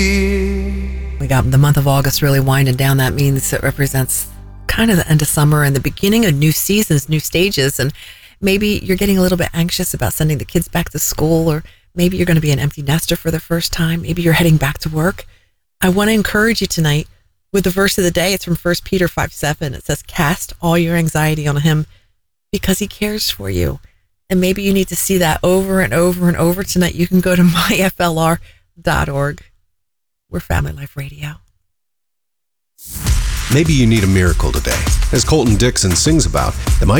We got the month of August really winding down. That means it represents kind of the end of summer and the beginning of new seasons, new stages. And maybe you're getting a little bit anxious about sending the kids back to school, or maybe you're going to be an empty nester for the first time. Maybe you're heading back to work. I want to encourage you tonight with the verse of the day. It's from 1 Peter 5:7. It says, cast all your anxiety on him because he cares for you. And maybe you need to see that over and over and over tonight. You can go to myflr.org. We're Family Life Radio. Maybe you need a miracle today. As Colton Dixon sings about, it might